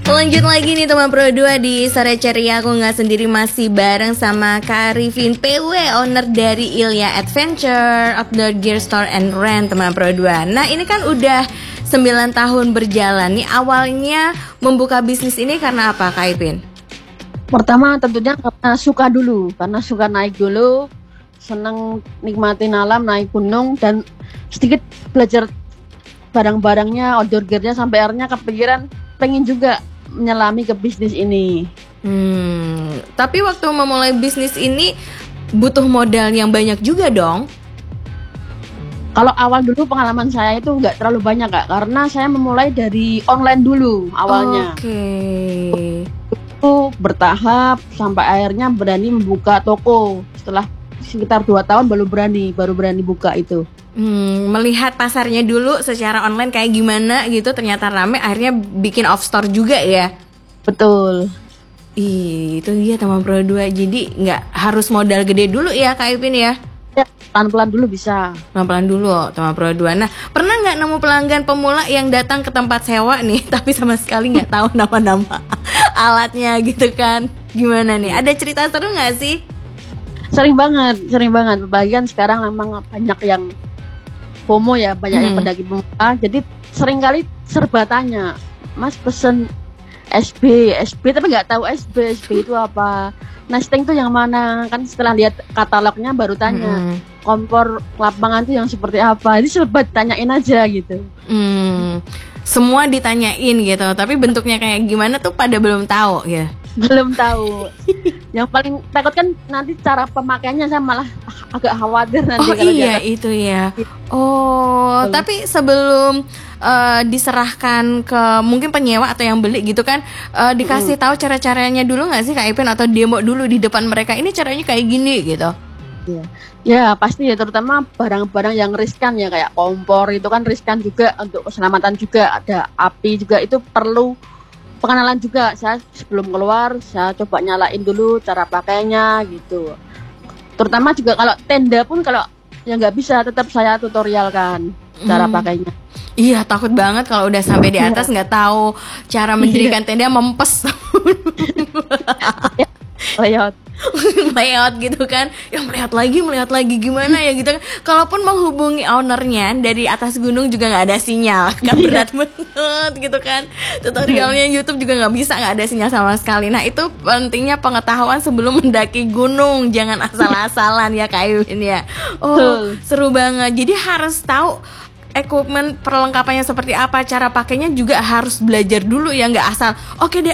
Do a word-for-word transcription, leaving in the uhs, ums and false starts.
Lanjut lagi nih teman Pro dua di Sore Ceria. Aku nggak sendiri, masih bareng sama Kak Arifin P W, owner dari Ilya Adventure Outdoor Gear Store and Rent, teman Pro dua. Nah ini kan udah sembilan tahun berjalan nih. Awalnya membuka bisnis ini karena apa Kak Arifin? Pertama tentunya karena suka dulu, karena suka naik dulu, seneng nikmatin alam, naik gunung, dan sedikit belajar barang-barangnya, outdoor gear-nya, sampai akhirnya kepikiran pengen juga menyelami ke bisnis ini. Hmm, tapi waktu memulai bisnis ini butuh modal yang banyak juga dong. Kalau awal dulu pengalaman saya itu nggak terlalu banyak Kak, karena saya memulai dari online dulu awalnya. Oke. Okay. Itu bertahap sampai akhirnya berani membuka toko. Setelah sekitar dua tahun baru berani, baru berani buka itu. Hmm, melihat pasarnya dulu secara online kayak gimana gitu, ternyata rame, akhirnya bikin off store juga ya. Betul. Ih, itu dia teman Pro dua. Jadi nggak harus modal gede dulu ya Kak Ipin ya. Ya, pelan-pelan dulu bisa. Pelan-pelan dulu teman Pro dua. Nah, pernah nggak nemu pelanggan pemula yang datang ke tempat sewa nih tapi sama sekali nggak tahu nama-nama alatnya gitu kan? Gimana nih? Ada cerita seru nggak sih? Sering banget, sering banget. Bagian sekarang memang banyak yang FOMO ya, banyak hmm. yang pendaki pemula. Jadi sering kali serba tanya, Mas pesen S B, S B tapi nggak tahu S B, S B itu apa, nesting tuh yang mana, kan setelah lihat katalognya baru tanya, hmm. kompor lapangan tuh yang seperti apa, ini serba tanyain aja gitu. Hmm. Semua ditanyain gitu, tapi bentuknya kayak gimana tuh pada belum tahu ya. Belum tahu. Yang paling takut kan nanti cara pemakaiannya, saya malah agak khawatir nanti. Oh kalau iya dia... itu ya. Oh, belum. Tapi sebelum uh, diserahkan ke mungkin penyewa atau yang beli gitu kan, uh, dikasih mm. tahu cara-caranya dulu nggak sih Kak Ipin, atau demo dulu di depan mereka, ini caranya kayak gini gitu? Ya, ya pasti ya, terutama barang-barang yang riskan ya, kayak kompor itu kan riskan juga, untuk keselamatan juga, ada api juga, itu perlu pengenalan juga. Saya sebelum keluar saya coba nyalain dulu cara pakainya gitu. Terutama juga kalau tenda pun, kalau yang nggak bisa tetap saya tutorial kan cara hmm. pakainya. Iya, takut banget kalau udah sampai di atas nggak tahu cara mendirikan tenda, mempes. Layout layout gitu kan, yang melihat lagi melihat lagi gimana ya gitu kan. Kalaupun menghubungi ownernya dari atas gunung juga nggak ada sinyal kan, berat banget gitu kan. Tutorialnya YouTube juga nggak bisa, nggak ada sinyal sama sekali. Nah itu pentingnya pengetahuan sebelum mendaki gunung, jangan asal-asalan ya Kak Iwin ya. Oh seru banget, jadi harus tahu equipment perlengkapannya seperti apa, cara pakainya juga harus belajar dulu ya, nggak asal oke deh